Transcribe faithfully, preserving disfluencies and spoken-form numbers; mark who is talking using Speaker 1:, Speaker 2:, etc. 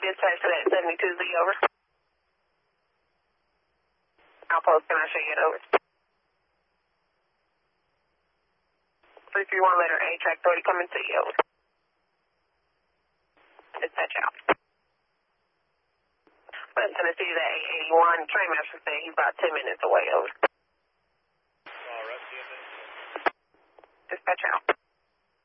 Speaker 1: dispatch to that seventy-two Z, over. Outpost, can I show you it, over? three three one letter A, track thirty, coming to you, over. Dispatch out. West Tennessee, that eight eighty-one, train master said he's about ten minutes away, over.
Speaker 2: All right,
Speaker 1: Dispatch out.